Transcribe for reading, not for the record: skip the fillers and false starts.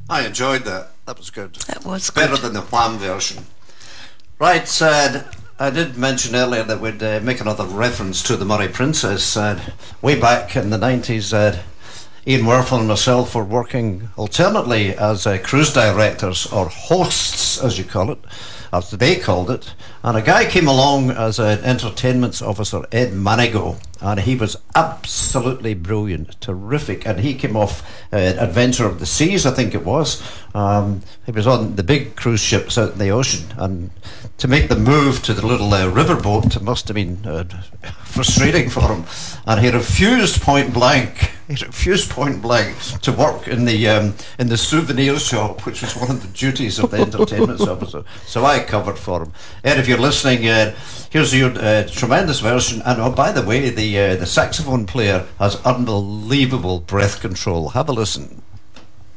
I enjoyed that. That was good. That was Better good. than the Wham version. Right, I did mention earlier that we'd make another reference to the Murray Princess. Way back in the 90s, Ian Werfel and myself were working alternately as cruise directors, or hosts as you call it, as they called it, and a guy came along as an entertainment officer, Ed Manigo, and he was absolutely brilliant, terrific, and he came off Adventure of the Seas, I think it was. He was on the big cruise ships out in the ocean, and to make the move to the little riverboat, it must have been frustrating for him, and he refused point blank. He refused point blank to work in the souvenir shop, which was one of the duties of the entertainment officer. So I covered for him. Ed, if you're listening, here's your tremendous version. And oh, by the way, the saxophone player has unbelievable breath control. Have a listen.